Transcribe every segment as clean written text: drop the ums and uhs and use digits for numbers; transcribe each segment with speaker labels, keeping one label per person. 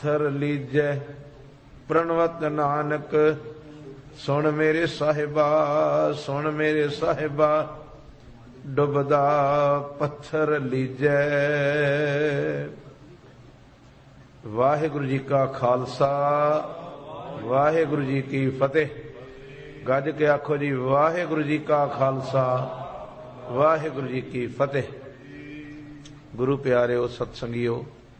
Speaker 1: थर लीजै प्रणवत नानक। सुन मेरे साहिबा, सुन मेरे साहिबा, डुबदा पत्थर लीजै। वाहिगुरु जी का खालसा, वाहिगुरु जी की फतेह। गज के आखो जी, वाहिगुरु जी का खालसा, वाहिगुरु जी की फतेह। गुरु प्यारेओ सतसंगियो,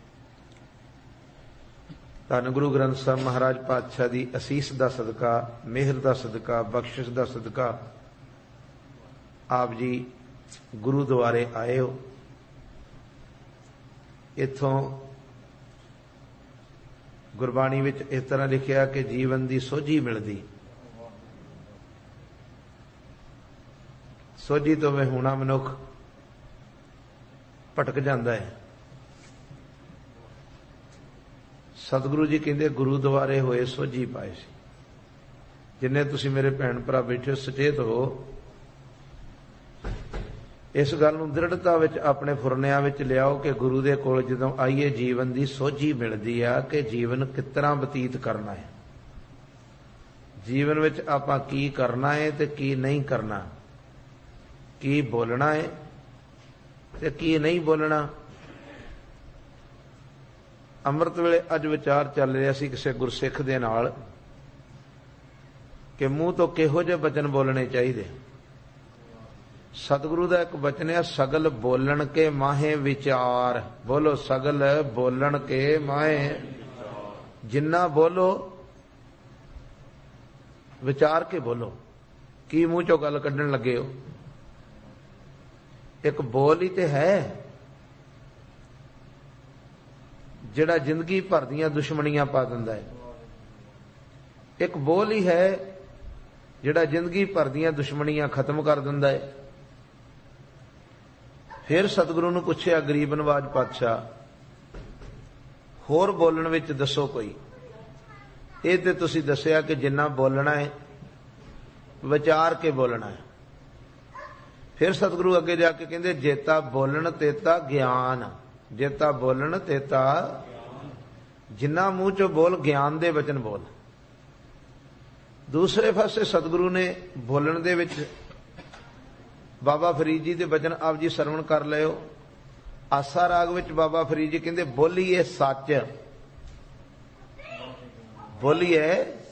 Speaker 1: धन गुरु ग्रंथ साहब महाराज पातशाह दी असीस दा सदका, मेहर दा सदका, बख्शिश दा सदका आप जी गुरुद्वारे आए हो। इथों गुरबाणी विच इस तरह लिखिया कि जीवन दी सोझी मिलदी। सोझी तो मैं होना मनुख भटक जाता है। सतगुरु जी कहते गुरुद्वारे होए सोझी पाए सी। जिन्ने तुसी मेरे भैन भरा बैठे सचेत हो, इस गल नूं दृढ़ता विच अपने फुरनिया विच लियाओ कि गुरु दे कोल जदों आईए जीवन दी सोझी मिलदी आ कि जीवन किस तरह बतीत करना है, जीवन विच आपां की करना है ते की नहीं करना, की बोलना है ते की नहीं बोलना। अमृत वेले अज विचार चल रहा सी किसी गुरसिख दे नाल कि मूँह तो किहो जिहे बचन बोलने चाहिए। सतगुरु का एक बचन है, सगल बोलन के माहे विचार। बोलो, सगल बोलन के माहे, जिन्ना बोलो विचार के बोलो। की मूँह चो गल कढ़न लगे हो? एक बोल ही तो है जिहड़ा जिंदगी भर दियां दुश्मनियां पा दिंदा है। एक बोल ही है जिहड़ा जिंदगी भर दियां दुश्मनियां खत्म कर दिंदा है। फिर सतगुरु नूं पुछया गरीब नवाज पातशाह, होर बोलण विच दसो कोई। ये ते तुसीं दसिया कि जिन्ना बोलना है विचार के बोलना है। फिर सतगुरु अगे जाके कहंदे जेता बोलण तेता ज्ञान, जेता बोलण तेता, जिन्ना मूँह चो बोल ज्ञान दे वचन बोल। दूसरे पासे सतगुरु ने बोलण दे विच बाबा फरीद जी दे वचन आप जी सरवण कर लियो। आसा राग विच बाबा फरीद जी कहंदे बोलीए सच, बोलीए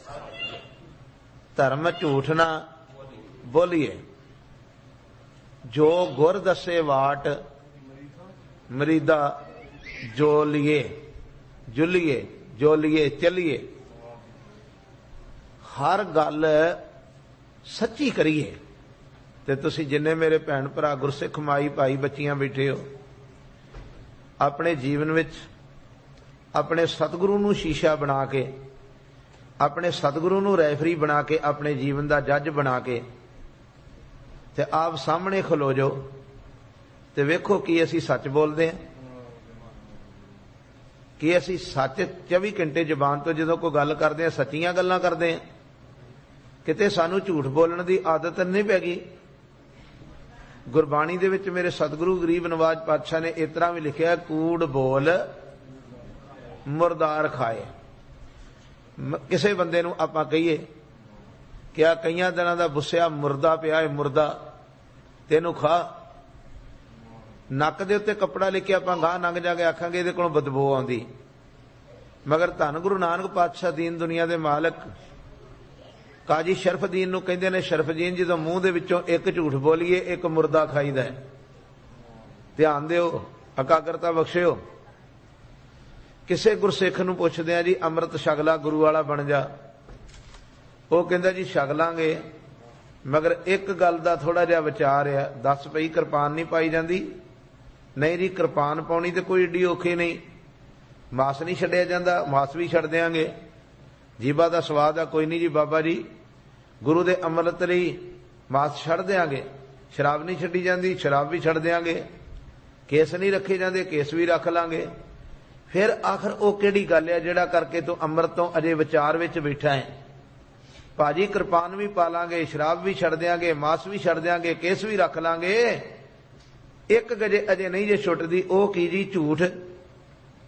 Speaker 1: धर्म झूठ ना बोलीए। जो गुर दसे वाट मरीदा, जो लिए जुलिए, जो लिए चलिए। हर गल सच्ची करिए। ते तुसी जिन्ने मेरे भैन भरा गुरसिख माई भाई बच्चियां बैठे हो, अपने जीवन विच अपने सतगुरु नूं शीशा बना के, अपने सतगुरु नूं रैफरी बना के, अपने जीवन दा जज बना के ते आप सामने खलो जो ते वेखो कि असी सच बोलते हैं, कि असी सच 24 घंटे जबान तो जो कोई गल करते हैं सच्चियां गल्लां करते हैं। किते सानू झूठ बोलने की आदत नहीं पै गई। गुरबाणी दे विच मेरे सतगुरु गरीब नवाज पातशाह ने इस तरह भी लिखिया, कूड़ बोल मुरदार खाए। किसी बंदे नूं आपां कहीए कि आ कई दिनों का बुस्सिया मुरदा पिया है, मुरदा तेनू खा, नक दे उत्ते कपड़ा लेके आपां गांह लंघ जाके आखांगे इहदे कोलों बदबू आउंदी। मगर धन गुरु नानक पातशाह दीन दुनिया दे मालक काजी शरफदीन नूं कहंदे ने, शरफदीन जदों मूँह दे विचों एक झूठ बोलीए एक मुरदा खाईदा है। ध्यान दिओ, एकाग्रता बख्शिओ। किसे गुरसिख नूं पुछदे आ जी अमृत छक ला, गुरु वाला बन जा। वो कहंदा जी छक लांगे, मगर एक गल दा थोड़ा जिहा विचार है, दस पई किरपान नहीं पाई जांदी। नहीं जी, किरपान पाउणी ते कोई एडी औखी नहीं, मास नहीं छड्डिया जांदा, मास भी छड्ड देंगे। जीबा दा स्वाद आ कोई नहीं जी बाबा जी, गुरु दे अमृत लई मास छड्ड देंगे। शराब नहीं छड्डी जांदी, शराब भी छड्ड देंगे। केस नहीं रखे जांदे, केस भी रख लांगे। फिर आखिर वो किहड़ी गल है जिहड़ा करके तू अमृत तो अजे विचार विच बैठा है। भाजी किरपान भी पा लांगे, शराब भी छड्ड देंगे, मास भी छड्ड देंगे, केस भी रख लांगे, एक गजे अजे नहीं जे छुटदी। ओ की जी झूठ।